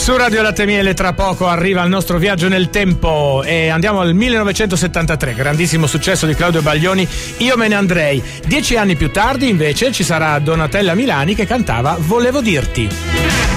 Su Radio Latte Miele tra poco arriva il nostro viaggio nel tempo e andiamo al 1973, grandissimo successo di Claudio Baglioni, Io me ne andrei. 10 anni più tardi invece ci sarà Donatella Milani che cantava Volevo dirti.